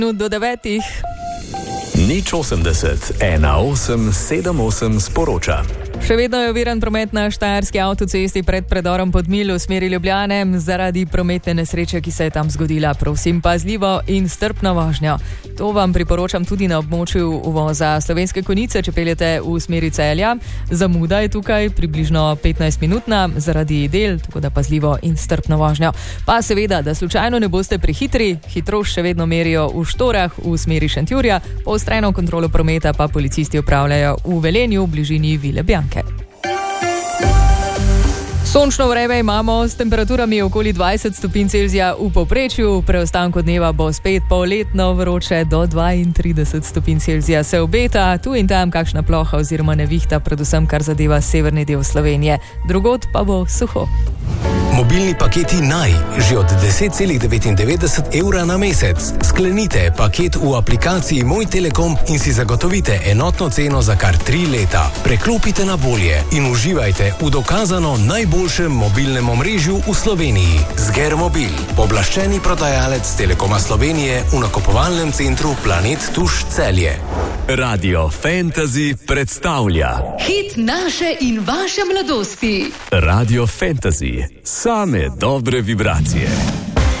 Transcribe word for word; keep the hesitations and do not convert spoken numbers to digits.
Do devetih. Nič osemdeset, ena osem, sedem osem sporoča. Še vedno je oviran promet na štajerski avtocesti pred predorom Podmilj v smeri Ljubljane zaradi prometne nesreče, ki se je tam zgodila. Prosim, pazljivo in strpno vožnjo. To vam priporočam tudi na območju uvoza Slovenske Konjice, če peljete v smeri Celja. Zamuda je tukaj približno petnajst minutna zaradi del, tako da pazljivo in strpno vožnjo. Pa seveda, da slučajno ne boste prehitri, hitrost še vedno merijo v Štorah v smeri Šentjurja, poostreno kontrolo prometa pa policisti opravljajo v Velenju v bližini Vile Bianche. Sončno vreme imamo s temperaturami okoli dvajset stopinj Celzija v povprečju, v preostanku dneva bo spet poletno vroče do dvaintrideset stopinj Celzija se obeta, tu in tam kakšna ploha oziroma nevihta, predvsem kar zadeva severni del Slovenije, drugod pa bo suho. Mobilni paketi Naj, že od deset celih devetindevetdeset evra na mesec. Sklenite paket v aplikaciji Moj Telekom in si zagotovite enotno ceno za kar tri leta. Preklopite na bolje in uživajte v dokazano najboljšem mobilnem omrežju v Sloveniji. Zgermobil, pooblaščeni prodajalec Telekoma Slovenije v nakupovalnem centru Planet Tuš Celje. Radio Fantasy predstavlja hit naše in vaše mladosti. Radio Fantasy, same dobre vibracije.